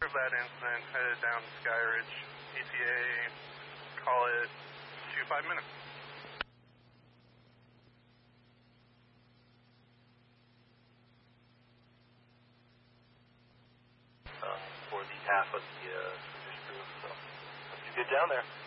of that incident, headed down to Sky Ridge. ETA, call it 25 minutes. For the half of the Swedish crew, so hope you get down there.